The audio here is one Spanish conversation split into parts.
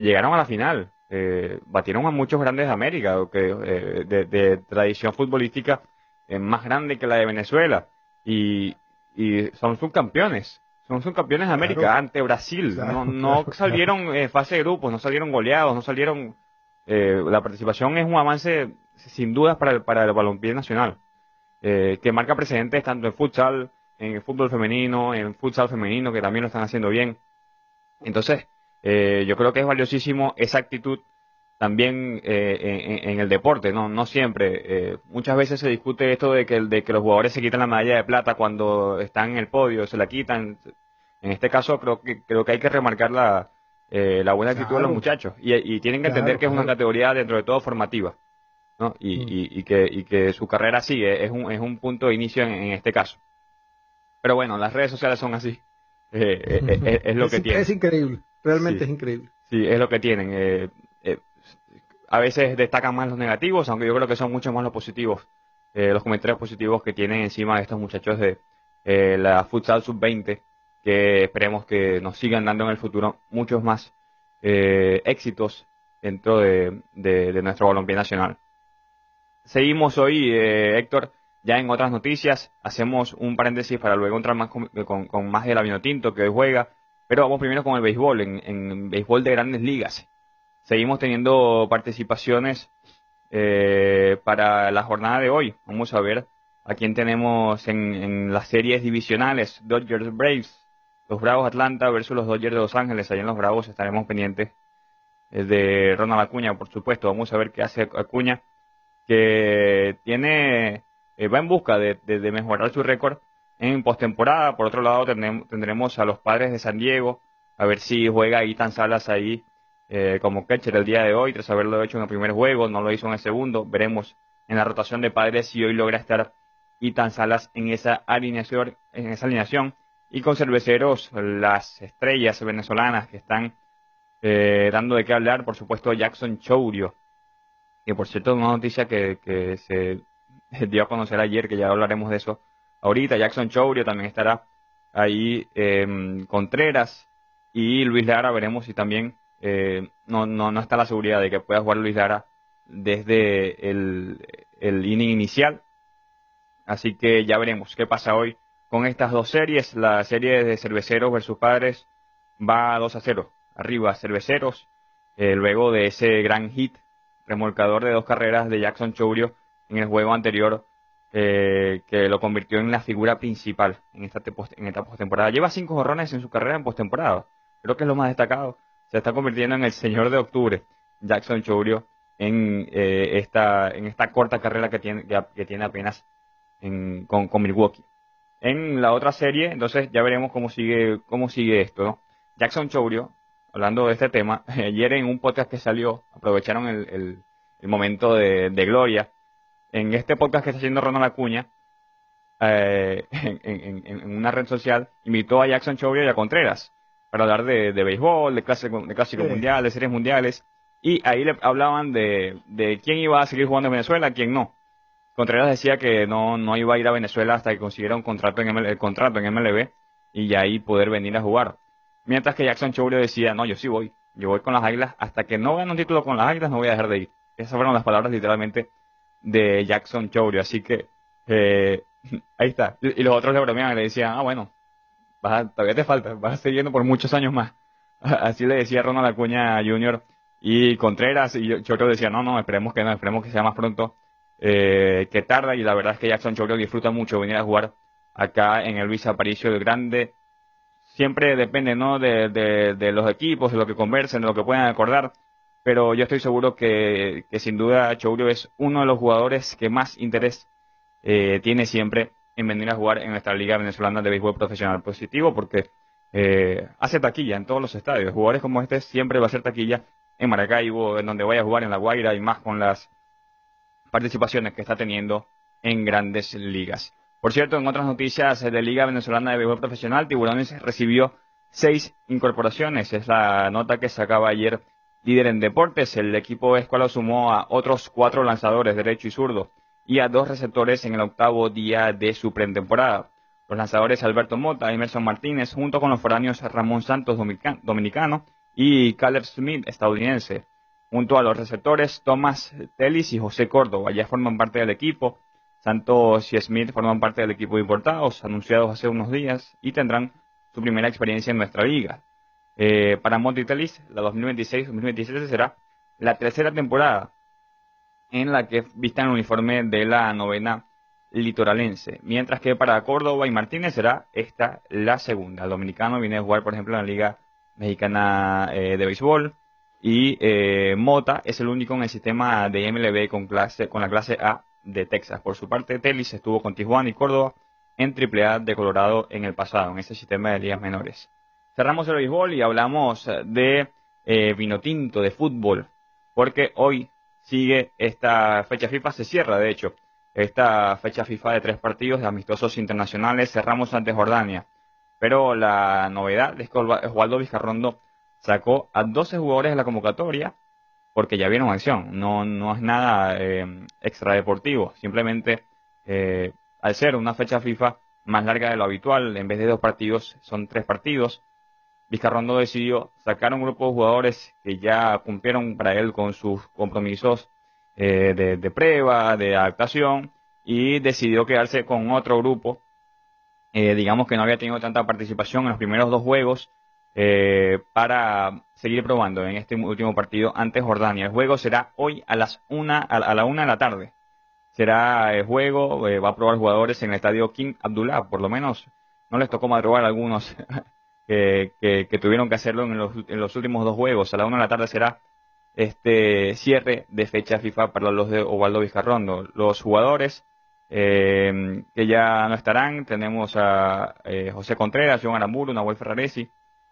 llegaron a la final, batieron a muchos grandes de América, de tradición futbolística más grande que la de Venezuela, y, y son subcampeones de América Claro, ante Brasil. No, claro, no claro, claro. salieron en fase de grupos, no salieron goleados, no salieron. La participación es un avance sin dudas para el balompié nacional, que marca precedentes tanto en futsal, en el fútbol femenino, en futsal femenino, que también lo están haciendo bien. Entonces, yo creo que es valiosísimo esa actitud también en el deporte, ¿no? No siempre. Muchas veces se discute esto de que los jugadores se quitan la medalla de plata cuando están en el podio, se la quitan. En este caso, creo que hay que remarcar la buena actitud de los Claro, muchachos y tienen que entender claro, que es una claro. categoría dentro de todo formativa, ¿no? Mm. Y que su carrera sigue, es un punto de inicio en este caso. Pero bueno, las redes sociales son así. Es lo que Es tienen. increíble, realmente Sí, es increíble. sí, es lo que tienen. Eh, a veces destacan más los negativos, aunque yo creo que son mucho más los positivos, los comentarios positivos que tienen encima de estos muchachos de la Futsal Sub-20, que esperemos que nos sigan dando en el futuro muchos más éxitos dentro de nuestro balompié nacional. Seguimos hoy, Héctor, ya en otras noticias. Hacemos un paréntesis para luego entrar más con más de la Vinotinto que hoy juega. Pero vamos primero con el béisbol, en béisbol de grandes ligas. Seguimos teniendo participaciones para la jornada de hoy. Vamos a ver a quién tenemos en las series divisionales. Dodgers Braves, los Bravos Atlanta versus los Dodgers de Los Ángeles. Allá en los Bravos estaremos pendientes de Ronald Acuña, por supuesto. Vamos a ver qué hace Acuña, que va en busca de mejorar su récord en postemporada. Por otro lado, tendremos a los Padres de San Diego, a ver si juega Ethan Salas ahí como catcher el día de hoy, tras haberlo hecho en el primer juego, no lo hizo en el segundo. Veremos en la rotación de Padres si hoy logra estar Ethan Salas en esa alineación. Y con Cerveceros, las estrellas venezolanas que están dando de qué hablar, por supuesto, Jackson Chourio, que por cierto, una noticia que se dio a conocer ayer, que ya hablaremos de eso ahorita. Jackson Chourio también estará ahí, Contreras y Luis Lara. Veremos si también no está la seguridad de que pueda jugar Luis Lara desde el inning inicial. Así que ya veremos qué pasa hoy con estas dos series. La serie de Cerveceros versus Padres va 2-0. Arriba Cerveceros, luego de ese gran hit remolcador de 2 carreras de Jackson Chourio en el juego anterior, que lo convirtió en la figura principal en esta postemporada. Lleva 5 jonrones en su carrera en postemporada. Creo que es lo más destacado. Se está convirtiendo en el señor de octubre, Jackson Chourio, en esta corta carrera que tiene apenas con Milwaukee. En la otra serie, entonces ya veremos cómo sigue esto, ¿no? Jackson Chourio, hablando de este tema, ayer en un podcast que salió, aprovecharon el momento de gloria. En este podcast que está haciendo Ronald Acuña, en una red social, invitó a Jackson Chourio y a Contreras para hablar de béisbol, de clásico Sí. mundial, de series mundiales, y ahí le hablaban de quién iba a seguir jugando en Venezuela, quién no. Contreras decía que no iba a ir a Venezuela hasta que consiguiera un contrato el contrato en MLB y ya ahí poder venir a jugar. Mientras que Jackson Chourio decía, no, yo sí voy. Yo voy con las Águilas. Hasta que no gane un título con las Águilas, no voy a dejar de ir. Esas fueron las palabras literalmente de Jackson Chourio. Así que eh, ahí está. Y los otros le bromeaban y le decían, bueno, todavía te falta, vas a seguir yendo por muchos años más. Así le decía Ronald Acuña Jr. Y Contreras y Chourio decía, no, no, esperemos que no, esperemos que sea más pronto que tarda. Y la verdad es que Jackson Chourio disfruta mucho venir a jugar acá en el Luis Aparicio del Grande. Siempre depende, ¿no? de los equipos, de lo que conversen, de lo que puedan acordar. Pero yo estoy seguro que sin duda Chourio es uno de los jugadores que más interés tiene siempre en venir a jugar en nuestra Liga Venezolana de Béisbol Profesional Positivo, porque hace taquilla en todos los estadios. Jugadores como este siempre va a hacer taquilla en Maracaibo, en donde vaya a jugar, en La Guaira, y más con las participaciones que está teniendo en grandes ligas. Por cierto, en otras noticias de Liga Venezolana de Béisbol Profesional, Tiburones recibió 6 incorporaciones. Es la nota que sacaba ayer Líder en Deportes. El equipo escualo sumó a otros 4 lanzadores, derecho y zurdo, y a 2 receptores en el octavo día de su pretemporada. Los lanzadores Alberto Mota y Emerson Martínez, junto con los foráneos Ramón Santos Dominicano y Caleb Smith, estadounidense. Junto a los receptores, Thomas Tellis y José Córdoba ya forman parte del equipo. Santos y Smith forman parte del equipo de importados, anunciados hace unos días, y tendrán su primera experiencia en nuestra liga. Para Monty Tellis, la 2026-2027 será la tercera temporada en la que vistan el uniforme de la novena litoralense, mientras que para Córdoba y Martínez será esta la segunda. El dominicano viene a jugar, por ejemplo, en la Liga Mexicana de Béisbol, y Mota es el único en el sistema de MLB con la clase A de Texas. Por su parte, Tellis estuvo con Tijuana y Córdoba en AAA de Colorado en el pasado, en ese sistema de ligas menores. Cerramos el béisbol y hablamos de vino tinto, de fútbol, porque hoy sigue esta fecha FIFA, se cierra de hecho esta fecha FIFA de 3 partidos de amistosos internacionales. Cerramos ante Jordania, pero la novedad es que Osvaldo Vizcarrondo sacó a 12 jugadores de la convocatoria porque ya vieron acción. No es nada extradeportivo, simplemente al ser una fecha FIFA más larga de lo habitual, en vez de 2 partidos son 3 partidos. Vizcarrondo decidió sacar un grupo de jugadores que ya cumplieron para él con sus compromisos de prueba, de adaptación, y decidió quedarse con otro grupo, digamos que no había tenido tanta participación en los primeros 2 juegos, para seguir probando en este último partido ante Jordania. El juego será hoy a la 1 de la tarde. Será el juego, va a probar jugadores en el estadio King Abdullah, por lo menos no les tocó madrugar a algunos que tuvieron que hacerlo en los últimos 2 juegos. A la 1 de la tarde será este cierre de fecha FIFA para los de Osvaldo Vizcarrondo. Los jugadores que ya no estarán, tenemos a José Contreras, John Aramburu, Nahuel Ferraresi,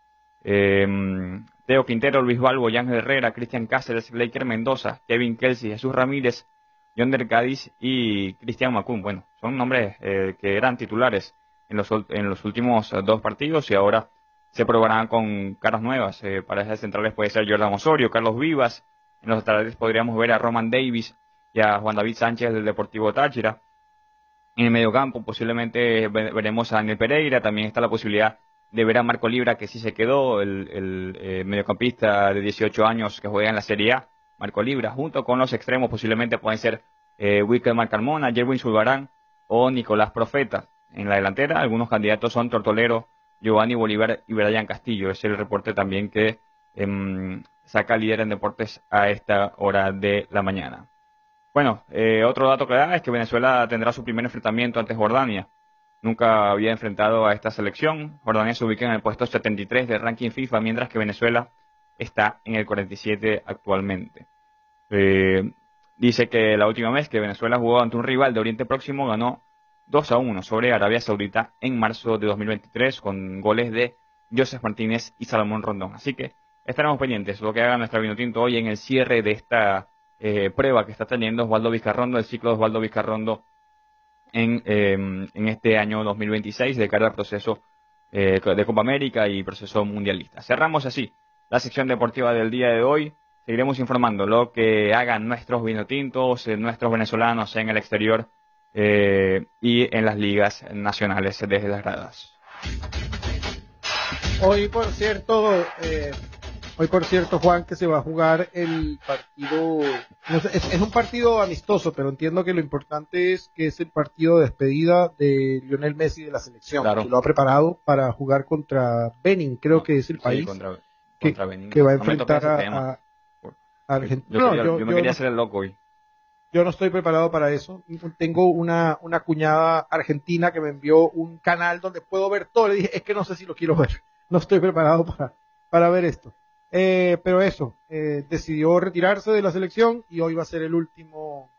Teo Quintero, Luis Balbo, Ángel Herrera, Cristian Cáceres, Laker Mendoza, Kevin Kelsey, Jesús Ramírez, Yonder Cádiz y Cristian Macún. Bueno, son nombres que eran titulares en los últimos 2 partidos y ahora se probarán con caras nuevas. Parejas centrales puede ser Jordan Osorio, Carlos Vivas. En los laterales podríamos ver a Roman Davis y a Juan David Sánchez del Deportivo Táchira. En el mediocampo posiblemente veremos a Daniel Pereira. También está la posibilidad de ver a Marco Libra, que sí se quedó, el mediocampista de 18 años que juega en la Serie A. Marco Libra, junto con los extremos posiblemente pueden ser Wilkerman Carmona, Jerwin Zulbarán o Nicolás Profeta. En la delantera algunos candidatos son Tortolero, Giovanni Bolívar y Brian Castillo. Es el reporte también que saca Líder en Deportes a esta hora de la mañana. Bueno, otro dato que da es que Venezuela tendrá su primer enfrentamiento ante Jordania. Nunca había enfrentado a esta selección. Jordania se ubica en el puesto 73 del ranking FIFA, mientras que Venezuela está en el 47 actualmente. Dice que la última vez que Venezuela jugó ante un rival de Oriente Próximo ganó 2-1 sobre Arabia Saudita en marzo de 2023 con goles de Joseph Martínez y Salomón Rondón. Así que estaremos pendientes de lo que haga nuestra Vinotinto hoy en el cierre de esta prueba que está teniendo Osvaldo Vizcarrondo, el ciclo de Osvaldo Vizcarrondo en este año 2026 de cara al proceso de Copa América y proceso mundialista. Cerramos así la sección deportiva del día de hoy. Seguiremos informando lo que hagan nuestros vinotintos, nuestros venezolanos en el exterior y en las ligas nacionales desde las gradas. Hoy, por cierto, Juan, que se va a jugar el partido, no sé, es un partido amistoso, pero entiendo que lo importante es que es el partido de despedida de Lionel Messi de la selección. Claro. Que lo ha preparado para jugar contra Benin, creo que es el país contra Benin, que va a enfrentar a Argentina. Yo me quería hacer el loco hoy. Yo no estoy preparado para eso. Tengo una cuñada argentina que me envió un canal donde puedo ver todo. Le dije, es que no sé si lo quiero ver. No estoy preparado para ver esto. Pero eso, decidió retirarse de la selección y hoy va a ser el último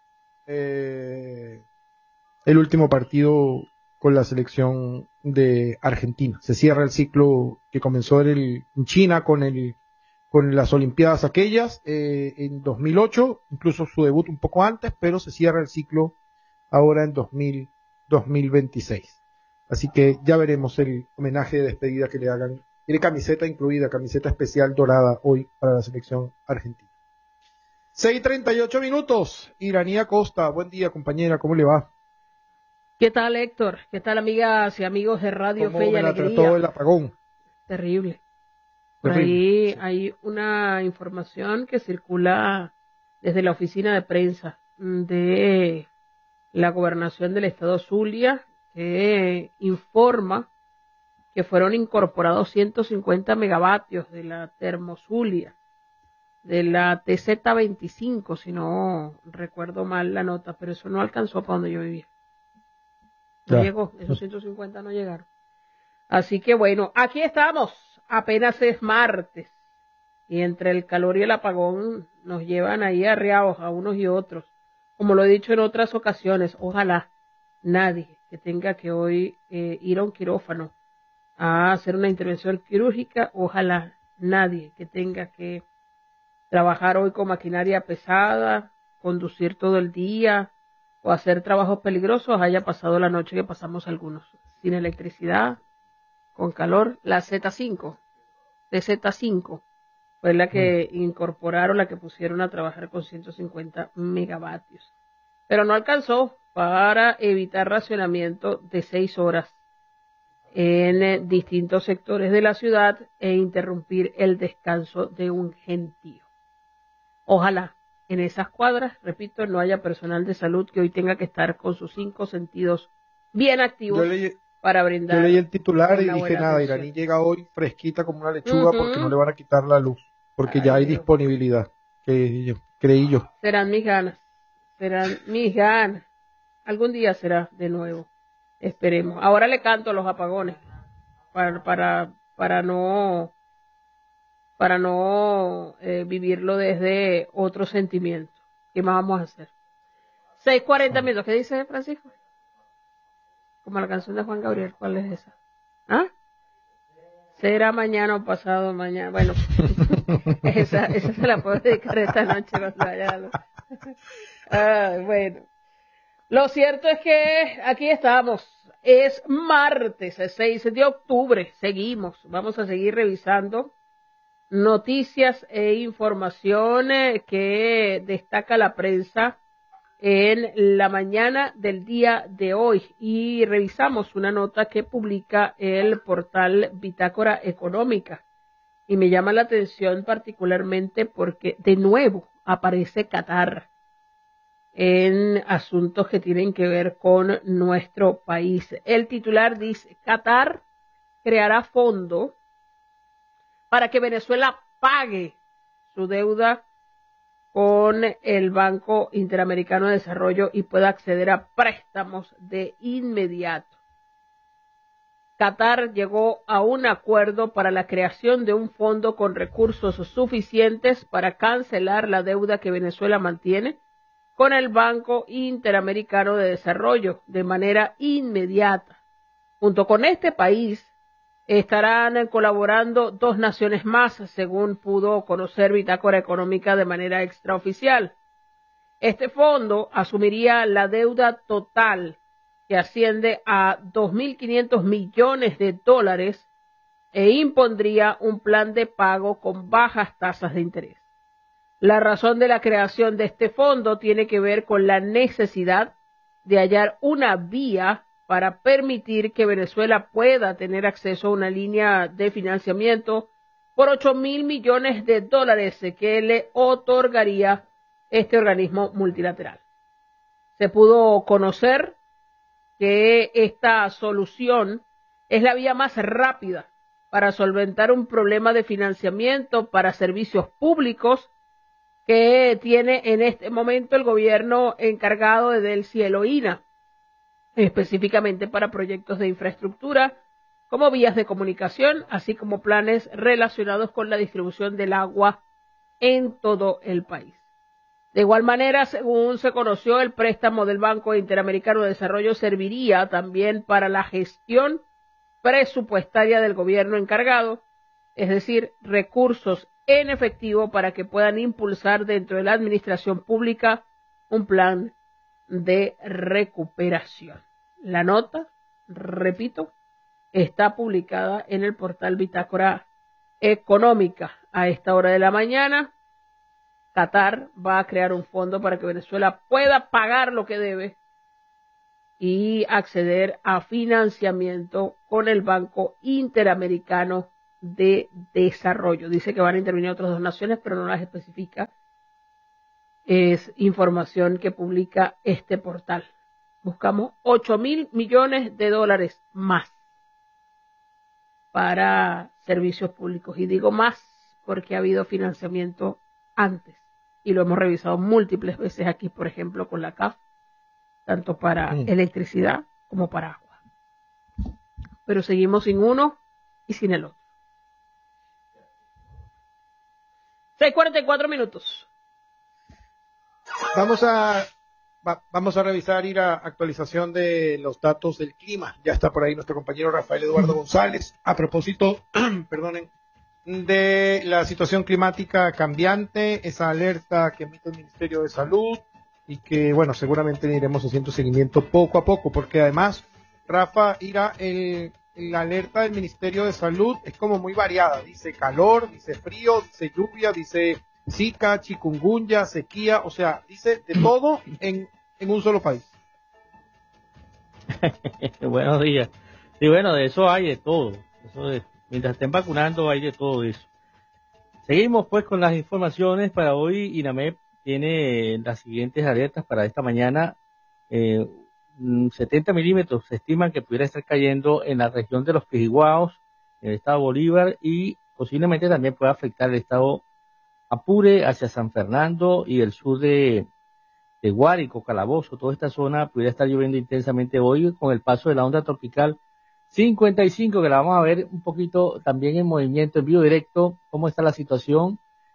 partido con la selección de Argentina. Se cierra el ciclo que comenzó en China con las Olimpiadas aquellas en 2008, incluso su debut un poco antes, pero se cierra el ciclo ahora en 2026. Así que ya veremos el homenaje de despedida que le hagan. Tiene camiseta incluida, camiseta especial dorada hoy para la selección argentina. 6:38 minutos. Iranía Costa, buen día compañera, ¿cómo le va? ¿Qué tal, Héctor? ¿Qué tal, amigas y amigos de Radio Fe y Alegría? ¿Cómo me la trató el apagón? Terrible. Por ahí Sí. hay una información que circula desde la oficina de prensa de la gobernación del estado Zulia, que informa que fueron incorporados 150 megavatios de la termozulia, de la TZ25, si no recuerdo mal la nota, pero eso no alcanzó para donde yo vivía. No Ya. llegó, esos 150 no llegaron. Así que bueno, aquí estamos, apenas es martes, y entre el calor y el apagón nos llevan ahí arreados a unos y otros. Como lo he dicho en otras ocasiones, ojalá nadie que tenga que hoy ir a un quirófano a hacer una intervención quirúrgica, ojalá nadie que tenga que trabajar hoy con maquinaria pesada, conducir todo el día o hacer trabajos peligrosos haya pasado la noche que pasamos algunos, sin electricidad, con calor. La Z5, de Z5, fue la que incorporaron, la que pusieron a trabajar con 150 megavatios. Pero no alcanzó para evitar racionamiento de 6 horas en distintos sectores de la ciudad e interrumpir el descanso de un gentío. Ojalá en esas cuadras, repito, no haya personal de salud que hoy tenga que estar con sus 5 sentidos bien activos para brindar. Yo leí el titular y una dije buena nada, atención. Iraní llega hoy fresquita como una lechuga porque no le van a quitar la luz, porque ya hay Dios. disponibilidad, creí yo. Serán mis ganas, serán mis ganas. Algún día será de nuevo, esperemos. Ahora le canto a los apagones para no vivirlo desde otro sentimiento. ¿Qué más vamos a hacer? 6:40 minutos. ¿Qué dice Francisco? Como la canción de Juan Gabriel. ¿Cuál es esa? ¿Ah? Será mañana o pasado mañana. Bueno, esa se la puedo dedicar esta noche cuando vaya. Bueno. Lo cierto es que aquí estamos. Es martes, 6 de octubre. Seguimos. Vamos a seguir revisando noticias e información que destaca la prensa en la mañana del día de hoy, y revisamos una nota que publica el portal Bitácora Económica, y me llama la atención particularmente porque de nuevo aparece Qatar en asuntos que tienen que ver con nuestro país. El titular dice: Qatar creará fondo para que Venezuela pague su deuda con el Banco Interamericano de Desarrollo y pueda acceder a préstamos de inmediato. Qatar llegó a un acuerdo para la creación de un fondo con recursos suficientes para cancelar la deuda que Venezuela mantiene con el Banco Interamericano de Desarrollo de manera inmediata. Junto con este país estarán colaborando 2 naciones más, según pudo conocer Bitácora Económica de manera extraoficial. Este fondo asumiría la deuda total, que asciende a $2.500 millones, e impondría un plan de pago con bajas tasas de interés. La razón de la creación de este fondo tiene que ver con la necesidad de hallar una vía para permitir que Venezuela pueda tener acceso a una línea de financiamiento por $8.000 millones que le otorgaría este organismo multilateral. Se pudo conocer que esta solución es la vía más rápida para solventar un problema de financiamiento para servicios públicos que tiene en este momento el gobierno encargado de Del Cielo INA, específicamente para proyectos de infraestructura como vías de comunicación, así como planes relacionados con la distribución del agua en todo el país. De igual manera, según se conoció, el préstamo del Banco Interamericano de Desarrollo serviría también para la gestión presupuestaria del gobierno encargado, es decir, recursos en efectivo para que puedan impulsar dentro de la administración pública un plan de recuperación. La nota, repito, está publicada en el portal Bitácora Económica. A esta hora de la mañana, Qatar va a crear un fondo para que Venezuela pueda pagar lo que debe y acceder a financiamiento con el Banco Interamericano de desarrollo. Dice que van a intervenir otras 2 naciones, pero no las especifica. Es información que publica este portal. Buscamos $8.000 millones más para servicios públicos. Y digo más porque ha habido financiamiento antes. Y lo hemos revisado múltiples veces aquí, por ejemplo, con la CAF, tanto para electricidad como para agua. Pero seguimos sin uno y sin el otro. 6:44. Vamos a revisar actualización de los datos del clima. Ya está por ahí nuestro compañero Rafael Eduardo González. A propósito, perdonen, de la situación climática cambiante, esa alerta que emite el Ministerio de Salud y que, bueno, seguramente iremos haciendo seguimiento poco a poco, porque además, Rafa, la alerta del Ministerio de Salud es como muy variada. Dice calor, dice frío, dice lluvia, dice Zika, chikungunya, sequía, o sea, dice de todo en un solo país. Buenos días. Sí, bueno, de eso hay de todo. Mientras estén vacunando hay de todo eso. Seguimos pues con las informaciones para hoy. INAMEP tiene las siguientes alertas para esta mañana. 70 milímetros se estima que pudiera estar cayendo en la región de los Quejiguaos, en el estado Bolívar, y posiblemente también pueda afectar el estado Apure hacia San Fernando y el sur de Guárico, Calabozo. Toda esta zona pudiera estar lloviendo intensamente hoy con el paso de la onda tropical 55, que la vamos a ver un poquito también en movimiento, en vivo directo, cómo está la situación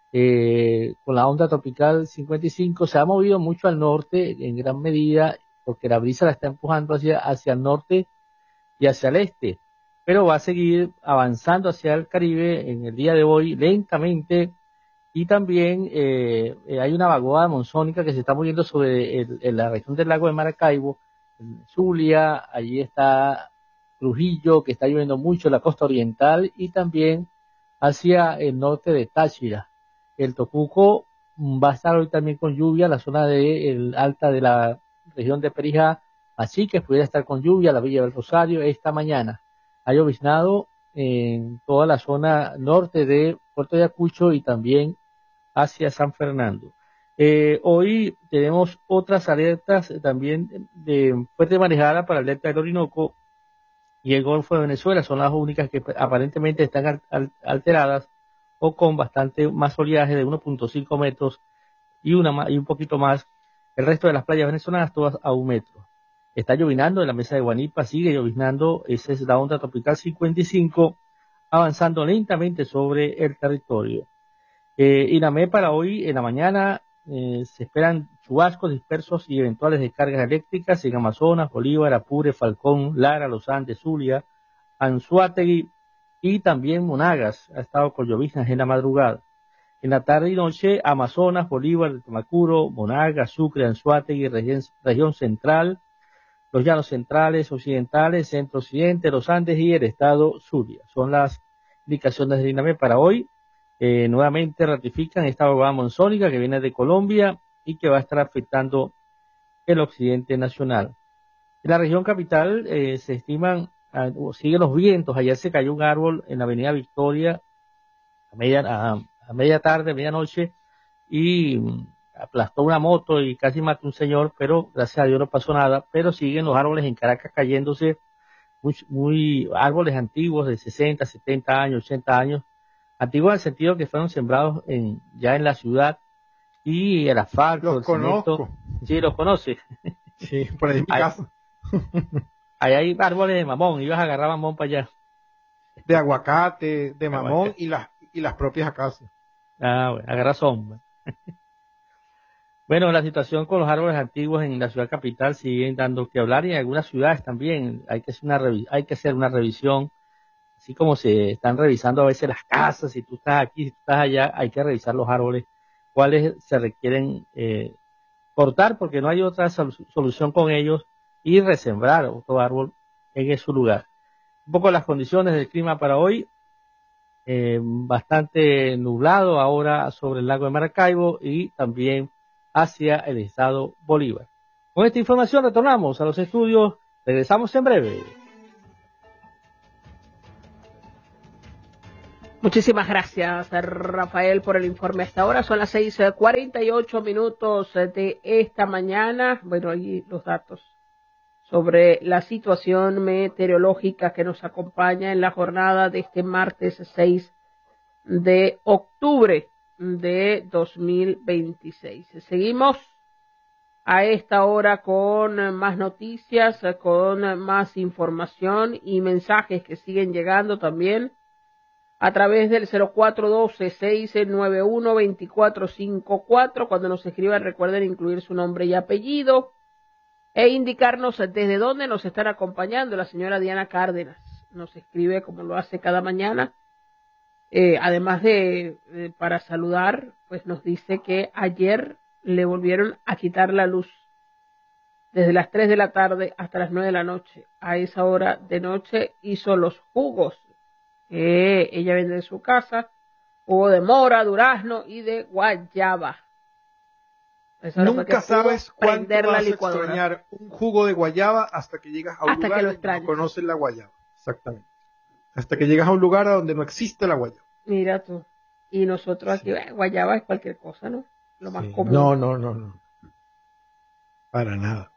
con la onda tropical 55. Se ha movido mucho al norte en gran medida porque la brisa la está empujando hacia el norte y hacia el este, pero va a seguir avanzando hacia el Caribe en el día de hoy lentamente. Y también hay una vaguada monzónica que se está moviendo sobre la región del lago de Maracaibo, en Zulia. Allí está Trujillo, que está lloviendo mucho, la costa oriental, y también hacia el norte de Táchira. El Tocuco va a estar hoy también con lluvia, la zona alta de la región de Perijá, así que pudiera estar con lluvia la Villa del Rosario esta mañana. Ha lloviznado en toda la zona norte de Puerto Ayacucho y también hacia San Fernando. Hoy tenemos otras alertas también de fuerte marejada para el delta del Orinoco y el Golfo de Venezuela. Son las únicas que aparentemente están alteradas o con bastante más oleaje de 1.5 metros y un poquito más. El resto de las playas venezolanas todas a 1 metro. Está llovinando en la mesa de Guanipa, sigue lloviznando. Esa es la onda tropical 55 avanzando lentamente sobre el territorio. INAMEP para hoy en la mañana se esperan chubascos dispersos y eventuales descargas eléctricas en Amazonas, Bolívar, Apure, Falcón, Lara, Los Andes, Zulia, Anzoátegui y también Monagas. Ha estado con lloviznas en la madrugada. En la tarde y noche, Amazonas, Bolívar, Tamacuro, Monagas, Sucre, Anzoátegui, región central, los llanos centrales, occidentales, centro-occidente, Los Andes y el estado Zulia. Son las indicaciones del INAMEP para hoy. Nuevamente ratifican esta vaguada monzónica que viene de Colombia y que va a estar afectando el occidente nacional. En la región capital se estiman, siguen los vientos. Ayer se cayó un árbol en la avenida Victoria a media tarde, medianoche, y aplastó una moto y casi mató a un señor, pero gracias a Dios no pasó nada. Pero siguen los árboles en Caracas cayéndose, muy árboles antiguos de 60, 70 años, 80 años, antiguos en el sentido que fueron sembrados ya en la ciudad, y el asfalto, los conozco. Cemento. Sí, los conoces. Sí, por ahí en mi casa. Ahí hay árboles de mamón, ibas a agarrar mamón para allá. De aguacate, de mamón y las propias acacias. Ah, bueno, agarra sombra. Bueno, la situación con los árboles antiguos en la ciudad capital sigue dando que hablar, y en algunas ciudades también hay que hacer una revisión. Así como se están revisando a veces las casas, si tú estás aquí, si tú estás allá, hay que revisar los árboles, cuáles se requieren cortar porque no hay otra solución con ellos, y resembrar otro árbol en su lugar. Un poco las condiciones del clima para hoy, bastante nublado ahora sobre el lago de Maracaibo y también hacia el estado Bolívar. Con esta información retornamos a los estudios, regresamos en breve. Muchísimas gracias, Rafael, por el informe hasta ahora. Son las 6:48 de esta mañana. Bueno, ahí los datos sobre la situación meteorológica que nos acompaña en la jornada de este martes 6 de octubre de 2026. Seguimos a esta hora con más noticias, con más información y mensajes que siguen llegando también a través del 0412-691-2454. Cuando nos escriban, recuerden incluir su nombre y apellido e indicarnos desde dónde nos están acompañando. La señora Diana Cárdenas nos escribe como lo hace cada mañana. Además de para saludar, pues nos dice que ayer le volvieron a quitar la luz desde las 3 de la tarde hasta las 9 de la noche. A esa hora de noche hizo los jugos que ella vende en su casa, jugo de mora, durazno y de guayaba. Nunca sabes cuánto vas a extrañar un jugo de guayaba hasta que llegas a un lugar donde no conoces la guayaba. Exactamente. Hasta que llegas a un lugar donde no existe la guayaba. Mira tú. Y nosotros aquí, guayaba es cualquier cosa, ¿no? Lo más común. No. Para nada.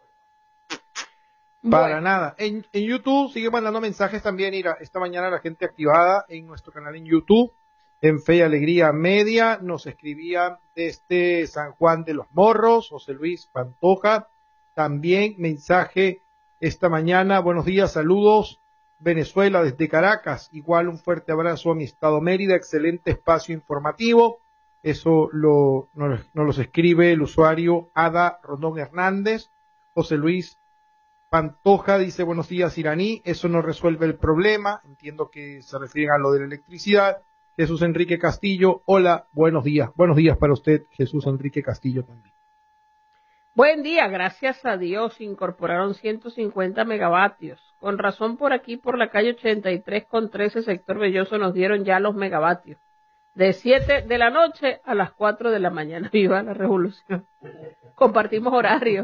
Para nada. En YouTube sigue mandando mensajes también. Mira, esta mañana la gente activada en nuestro canal en YouTube, en Fe y Alegría Media, nos escribían desde San Juan de los Morros, José Luis Pantoja. También mensaje esta mañana. Buenos días, saludos. Venezuela desde Caracas. Igual un fuerte abrazo a mi estado Mérida. Excelente espacio informativo. Eso nos los escribe el usuario Ada Rondón Hernández. José Luis Pantoja dice, buenos días, Iraní, eso no resuelve el problema, entiendo que se refieren a lo de la electricidad. Jesús Enrique Castillo, hola, buenos días para usted, Jesús Enrique Castillo también. Buen día, gracias a Dios incorporaron 150 megavatios, con razón por aquí, por la calle 83 con 13, sector Belloso, nos dieron ya los megavatios, de 7 de la noche a las 4 de la mañana, viva la revolución, compartimos horario.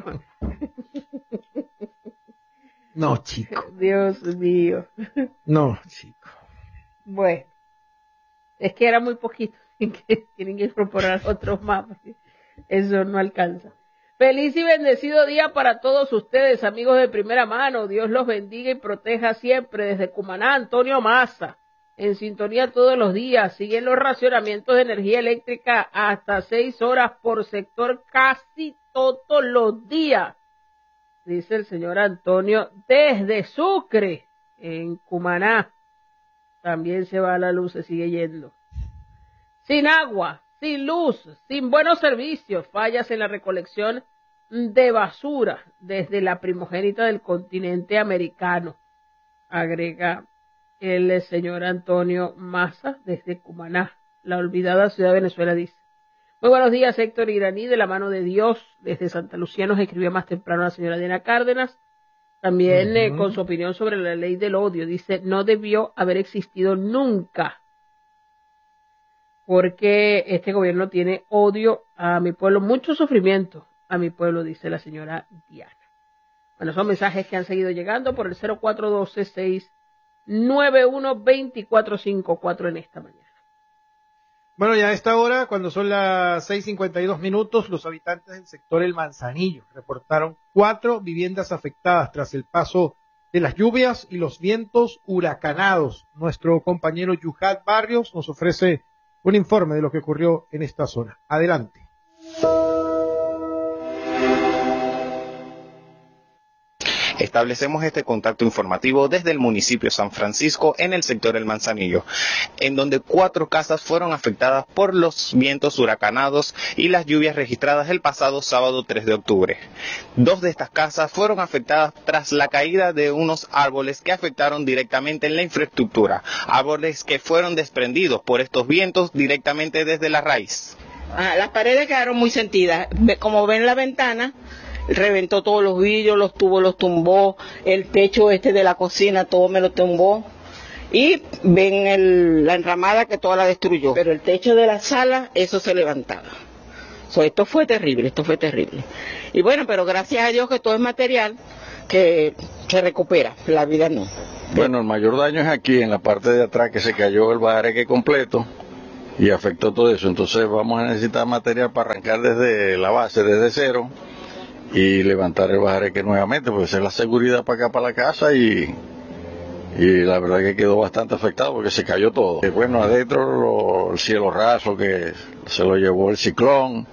No, chico. Dios mío. No, chico. Bueno, es que era muy poquito, tienen que incorporar otros más, eso no alcanza. Feliz y bendecido día para todos ustedes, amigos de primera mano. Dios los bendiga y proteja siempre. Desde Cumaná, Antonio Maza, en sintonía todos los días. Siguen los racionamientos de energía eléctrica hasta 6 horas por sector casi todos los días. Dice el señor Antonio, desde Sucre, en Cumaná. También se va la luz, se sigue yendo. Sin agua, sin luz, sin buenos servicios, fallas en la recolección de basura desde la primogénita del continente americano, agrega el señor Antonio Maza desde Cumaná, la olvidada ciudad de Venezuela, dice. Muy buenos días, Héctor Iraní, de la mano de Dios, desde Santa Lucía nos escribió más temprano la señora Diana Cárdenas, también con su opinión sobre la ley del odio, dice, no debió haber existido nunca, porque este gobierno tiene odio a mi pueblo, mucho sufrimiento a mi pueblo, dice la señora Diana. Bueno, son mensajes que han seguido llegando por el 0412-691-2454 en esta mañana. Bueno, ya a esta hora, cuando son las 6:52, los habitantes del sector El Manzanillo reportaron 4 viviendas afectadas tras el paso de las lluvias y los vientos huracanados. Nuestro compañero Yuhat Barrios nos ofrece un informe de lo que ocurrió en esta zona. Adelante. Establecemos este contacto informativo desde el municipio San Francisco en el sector El Manzanillo, en donde 4 casas fueron afectadas por los vientos huracanados y las lluvias registradas el pasado sábado 3 de octubre. 2 de estas casas fueron afectadas tras la caída de unos árboles que afectaron directamente en la infraestructura, árboles que fueron desprendidos por estos vientos directamente desde la raíz. Las paredes quedaron muy sentidas, como ven la ventana, reventó todos los vidrios, los tubos los tumbó, el techo de la cocina todo me lo tumbó y ven la enramada que toda la destruyó, pero el techo de la sala eso se levantaba. Esto fue terrible. Y bueno, pero gracias a Dios que todo es material que se recupera, la vida no. Bueno, el mayor daño es aquí, en la parte de atrás, que se cayó el bajareque completo y afectó todo eso. Entonces vamos a necesitar material para arrancar desde la base, desde cero, y levantar el bajareque nuevamente, porque esa es la seguridad para acá, para la casa, y la verdad que quedó bastante afectado porque se cayó todo. Bueno, adentro el cielo raso que se lo llevó el ciclón,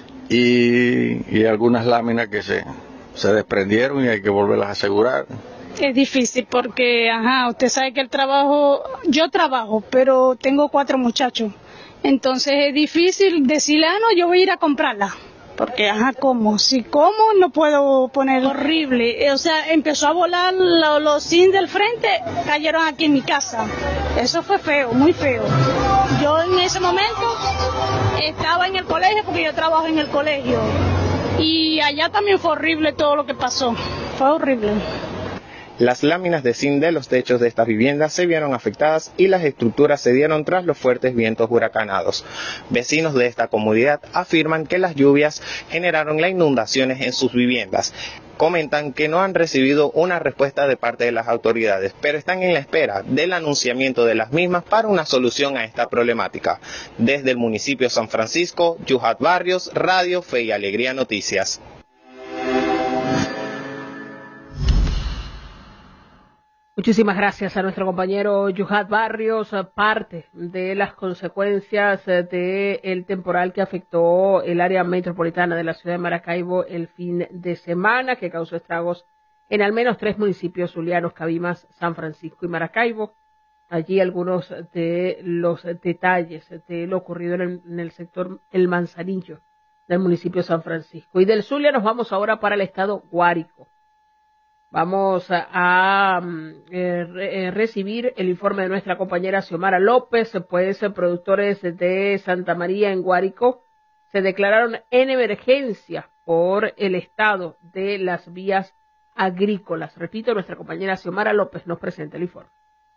y algunas láminas que se desprendieron y hay que volverlas a asegurar. Es difícil porque, usted sabe que yo trabajo, pero tengo 4 muchachos. Entonces es difícil decirle, no, yo voy a ir a comprarla. Porque, ¿cómo? Si como, no puedo poner. Horrible. O sea, empezó a volar los zinc del frente, cayeron aquí en mi casa. Eso fue feo, muy feo. Yo en ese momento estaba en el colegio porque yo trabajo en el colegio. Y allá también fue horrible todo lo que pasó. Fue horrible. Las láminas de zinc de los techos de estas viviendas se vieron afectadas y las estructuras cedieron tras los fuertes vientos huracanados. Vecinos de esta comunidad afirman que las lluvias generaron las inundaciones en sus viviendas. Comentan que no han recibido una respuesta de parte de las autoridades, pero están en la espera del anunciamiento de las mismas para una solución a esta problemática. Desde el municipio de San Francisco, Yuhat Barrios, Radio Fe y Alegría Noticias. Muchísimas gracias a nuestro compañero Yuhat Barrios. Parte de las consecuencias del temporal que afectó el área metropolitana de la ciudad de Maracaibo el fin de semana, que causó estragos en al menos 3 municipios zulianos: Cabimas, San Francisco y Maracaibo. Allí algunos de los detalles de lo ocurrido en el sector El Manzanillo del municipio de San Francisco. Y del Zulia nos vamos ahora para el estado Guárico. Vamos a recibir el informe de nuestra compañera Xiomara López. Pues productores de Santa María en Guárico se declararon en emergencia por el estado de las vías agrícolas. Repito, nuestra compañera Xiomara López nos presenta el informe.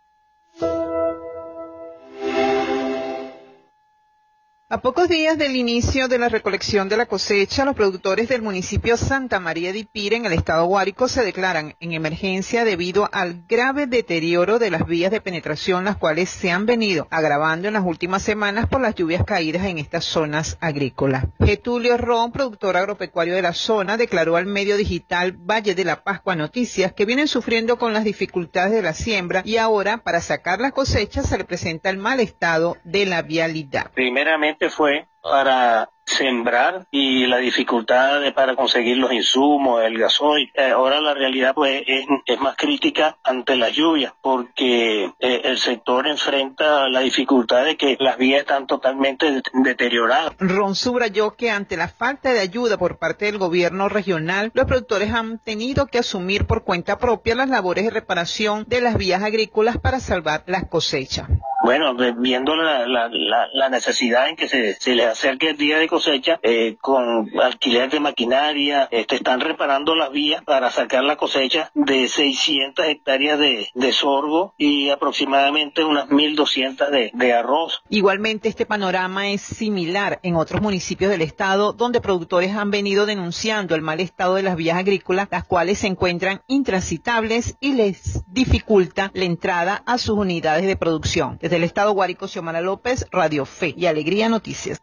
A pocos días del inicio de la recolección de la cosecha, los productores del municipio Santa María de Ipire, en el estado Guárico, se declaran en emergencia debido al grave deterioro de las vías de penetración, las cuales se han venido agravando en las últimas semanas por las lluvias caídas en estas zonas agrícolas. Getulio Ron, productor agropecuario de la zona, declaró al medio digital Valle de la Pascua Noticias que vienen sufriendo con las dificultades de la siembra y ahora, para sacar las cosechas, se le presenta el mal estado de la vialidad. Primeramente fue para sembrar y la dificultad para conseguir los insumos, el gasoil. Ahora la realidad pues es más crítica ante las lluvias, porque el sector enfrenta la dificultad de que las vías están totalmente deterioradas. Ron subrayó que ante la falta de ayuda por parte del gobierno regional, los productores han tenido que asumir por cuenta propia las labores de reparación de las vías agrícolas para salvar las cosechas. Bueno, viendo la necesidad en que se les acerque el día de cosecha, con alquiler de maquinaria, están reparando las vías para sacar la cosecha de 600 hectáreas de sorgo y aproximadamente unas 1.200 de arroz. Igualmente, este panorama es similar en otros municipios del estado, donde productores han venido denunciando el mal estado de las vías agrícolas, las cuales se encuentran intransitables y les dificulta la entrada a sus unidades de producción. Desde el estado Guárico, Xiomara López, Radio Fe y Alegría Noticias.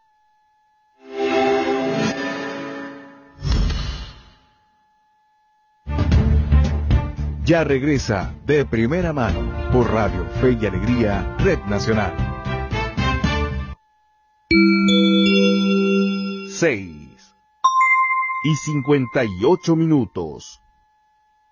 Ya regresa De Primera Mano por Radio Fe y Alegría, Red Nacional. 6:58.